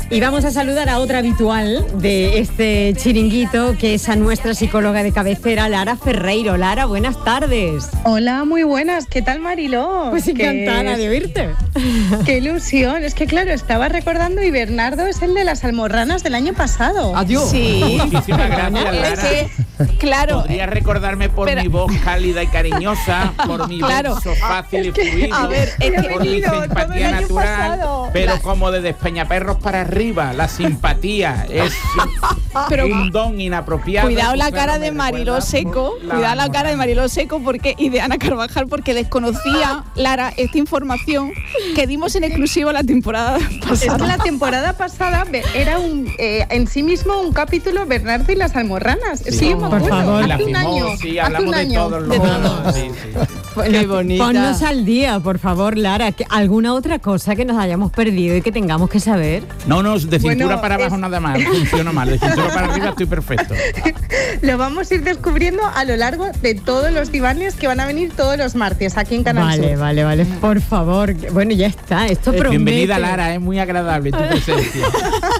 Y vamos a saludar a otra habitual de este chiringuito, que es a nuestra psicóloga de cabecera, Lara Ferreiro. Lara, buenas tardes. Hola, muy buenas. ¿Qué tal, Mariló? Pues encantada de oírte. Qué ilusión. Es que claro, estaba recordando y Bernardo es el de las almorranas del año pasado. Adiós. Sí. Muchísimas gracias, Lara. Es que, claro. Podrías recordarme por mi voz cálida y cariñosa, por mi verso fácil y fluido, a ver, por mi simpatía natural, pero como de Despeñaperros para arriba, la simpatía es un don inapropiado. Cuidado la Pero cara me de Mariló recuerda Seco, por cuidado la cara de Mariló Seco y de Ana Carvajal, porque desconocía, Lara, esta información que dimos en exclusiva la temporada pasada. Es que la temporada pasada era en sí mismo un capítulo Bernardo y las almorranas. Sí, me acuerdo. Por favor. Hace un año. Sí, hablamos de todos los modos. Sí. Qué bonita. Ponnos al día, por favor, Lara. ¿Alguna otra cosa que nos hayamos perdido y que tengamos que saber? No, de cintura Bueno, para abajo nada más, funciona mal. De cintura para arriba estoy perfecto. Lo vamos a ir descubriendo a lo largo de todos los divanes que van a venir todos los martes aquí en Canal Sur. Vale. Por favor. Bueno, ya está. Esto promete. Bienvenida, Lara. Es muy agradable tu presencia.